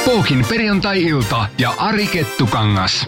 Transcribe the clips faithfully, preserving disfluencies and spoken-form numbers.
Pookin perjantai-ilta ja Ari Kettukangas.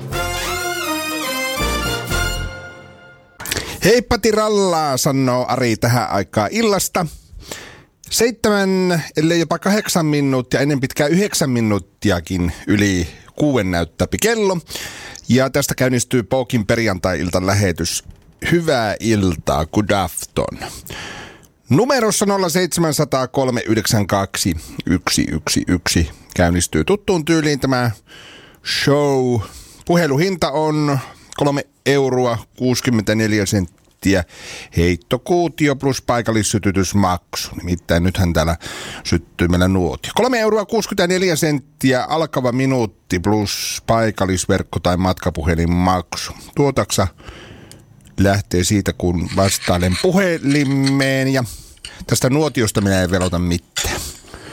Heippa tirallaa, sanoo Ari tähän aikaan illasta. Seitsemän, ellei jopa kahdeksan minuuttia, ennen pitkään yhdeksän minuuttiakin yli kuuden näyttäpi kello. Ja tästä käynnistyy Pookin perjantai-iltan lähetys. Hyvää iltaa, good afton. Numerossa nolla seitsemän nolla nolla kolme yhdeksän kaksi yksi yksi yksi käynnistyy tuttuun tyyliin tämä show. Puheluhinta on kolme euroa kuusikymmentäneljä senttiä. Heittokuutio plus paikallissytytysmaksu. Nimittäin nythän täällä syttyy meillä nuotio. kolme euroa kuusikymmentäneljä senttiä alkava minuutti plus paikallisverkko- tai matkapuhelinmaksu. Tuotaksa lähtee siitä, kun vastailen puhelimeen, ja tästä nuotiosta minä en velota mitään.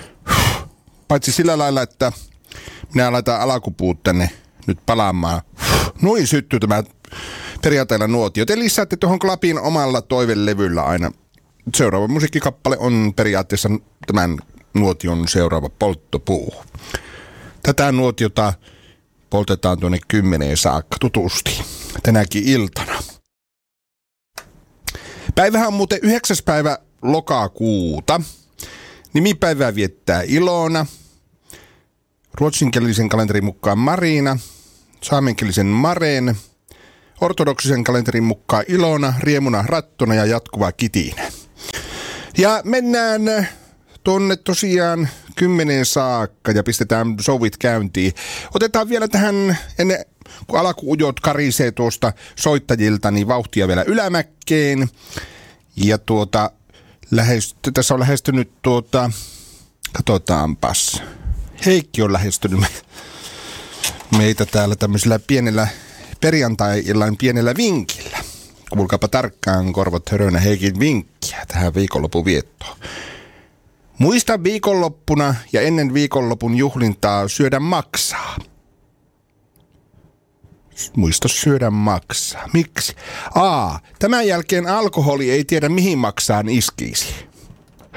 Paitsi sillä lailla, että minä laitan alakupuut tänne nyt palaamaan. Noin syttyy tämä perjantaina nuotio. Te lisäätte tuohon klapin omalla toivelevyllä aina. Seuraava musiikkikappale on periaatteessa tämän nuotion seuraava polttopuu. Tätä nuotiota poltetaan tuonne kymmeneen saakka tutusti tänäkin iltana. Päivähän on muuten yhdeksäs päivä lokakuuta. Nimipäivää viettää Ilona. Ruotsinkielisen kalenterin mukaan Marina. Saamenkielisen Maren. Ortodoksisen kalenterin mukaan Ilona, riemuna rattuna ja jatkuva kitinä. Ja mennään tuonne tosiaan kymmeneen saakka ja pistetään showit käyntiin. Otetaan vielä tähän, ennen kun alkuujot karisee tuosta soittajilta, niin vauhtia vielä ylämäkkeen. Ja tuota, lähesty, tässä on lähestynyt tuota, katsotaanpas. Heikki on lähestynyt meitä täällä tämmöisellä pienellä perjantai-illan pienellä vinkillä. Kuulkaapa tarkkaan korvat hörönä Heikin vinkkiä tähän viikonlopun viettoon. Muista viikonloppuna ja ennen viikonlopun juhlintaa syödä maksaa. Muista syödä maksaa. Miksi? A. Tämän jälkeen alkoholi ei tiedä mihin maksaan iskisi.